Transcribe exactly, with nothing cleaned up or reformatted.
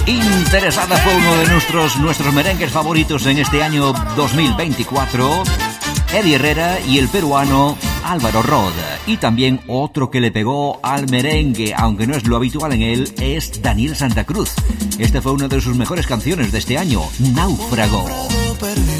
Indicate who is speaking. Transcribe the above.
Speaker 1: Interesada fue uno de nuestros, nuestros merengues favoritos en este año dos mil veinticuatro, Eddie Herrera y el peruano Álvaro Rod. Y también otro que le pegó al merengue, aunque no es lo habitual en él, es Daniel Santa Cruz. Esta fue una de sus mejores canciones de este año, Náufrago.